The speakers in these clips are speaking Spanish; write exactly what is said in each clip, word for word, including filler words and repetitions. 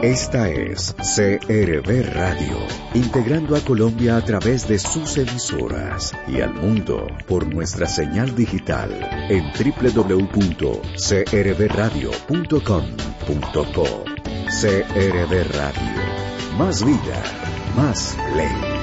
Esta es C R V Radio, integrando a Colombia a través de sus emisoras y al mundo por nuestra señal digital en doble u doble u doble u punto c r v radio punto com punto co. C R V Radio, más vida, más ley.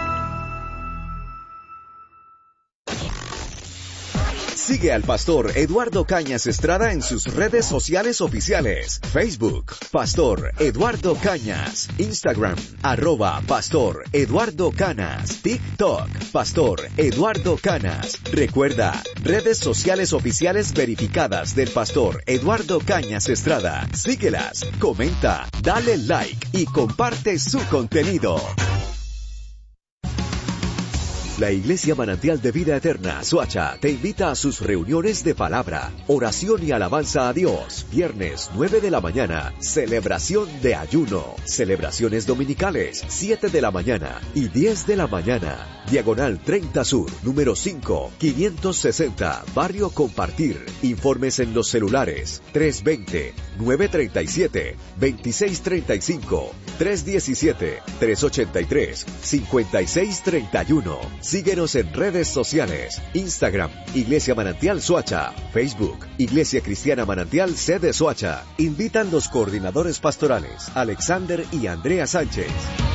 Sigue al pastor Eduardo Cañas Estrada en sus redes sociales oficiales. Facebook, Pastor Eduardo Cañas. Instagram, arroba Pastor Eduardo Canas. TikTok, Pastor Eduardo Canas. Recuerda, redes sociales oficiales verificadas del pastor Eduardo Cañas Estrada. Síguelas, comenta, dale like y comparte su contenido. La Iglesia Manantial de Vida Eterna, Soacha, te invita a sus reuniones de palabra, oración y alabanza a Dios. Viernes nueve de la mañana, celebración de ayuno. Celebraciones dominicales, siete de la mañana y diez de la mañana. Diagonal treinta Sur, número cinco, quinientos sesenta, Barrio Compartir. Informes en los celulares tres dos cero, nueve tres siete, dos seis tres cinco, tres uno siete, tres ocho tres, cinco seis tres uno. Síguenos en redes sociales, Instagram, Iglesia Manantial Soacha, Facebook, Iglesia Cristiana Manantial Sede Soacha. Invitan los coordinadores pastorales, Alexander y Andrea Sánchez.